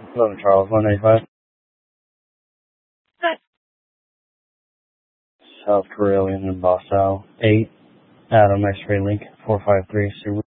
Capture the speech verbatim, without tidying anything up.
eleven Charles, one eighty-five. South Carilion and Bossau. eight. Adam X-Ray Link, four five three, Subaru.